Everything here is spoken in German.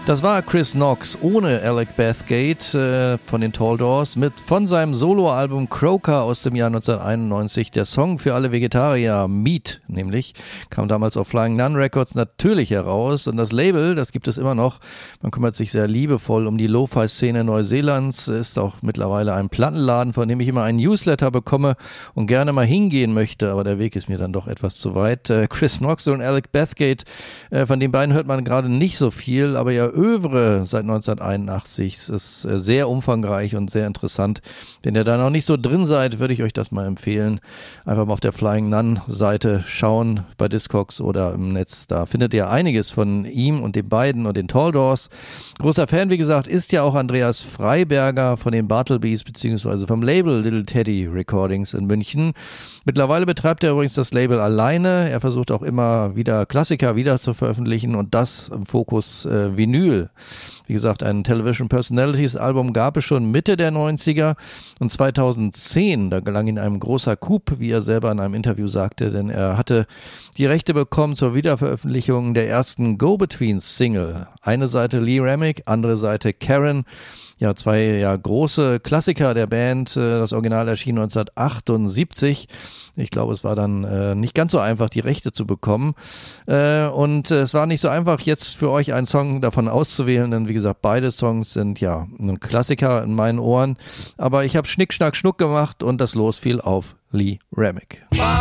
Das war Chris Knox ohne Alec Bathgate von den Tall Doors von seinem Soloalbum Croaker aus dem Jahr 1991. Der Song für alle Vegetarier, Meat nämlich, kam damals auf Flying Nun Records natürlich heraus. Und das Label, das gibt es immer noch. Man kümmert sich sehr liebevoll um die Lo-Fi-Szene Neuseelands. Ist auch mittlerweile ein Plattenladen, von dem ich immer einen Newsletter bekomme und gerne mal hingehen möchte. Aber der Weg ist mir dann doch etwas zu weit. Chris Knox und Alec Bathgate, von den beiden hört man gerade nicht so viel, aber ja, Övre seit 1981 ist sehr umfangreich und sehr interessant. Wenn ihr da noch nicht so drin seid, würde ich euch das mal empfehlen. Einfach mal auf der Flying Nun Seite schauen bei Discogs oder im Netz. Da findet ihr einiges von ihm und den beiden und den Tall Doors. Großer Fan, wie gesagt, ist ja auch Andreas Freiberger von den Bartleby's beziehungsweise vom Label Little Teddy Recordings in München. Mittlerweile betreibt er übrigens das Label alleine. Er versucht auch immer wieder Klassiker wieder zu veröffentlichen und das im Fokus Vinyl. Wie gesagt, ein Television Personalities Album gab es schon Mitte der 90er und 2010, da gelang ihm ein großer Coup, wie er selber in einem Interview sagte, denn er hatte die Rechte bekommen zur Wiederveröffentlichung der ersten Go-Betweens-Single. Eine Seite Lee Remick, andere Seite Karen. Ja, zwei große Klassiker der Band. Das Original erschien 1978. Ich glaube, es war dann nicht ganz so einfach, die Rechte zu bekommen. Und es war nicht so einfach, jetzt für euch einen Song davon auszuwählen, denn wie gesagt, beide Songs sind ja ein Klassiker in meinen Ohren. Aber ich habe Schnick, Schnack, Schnuck gemacht und das Los fiel auf Lee Remick.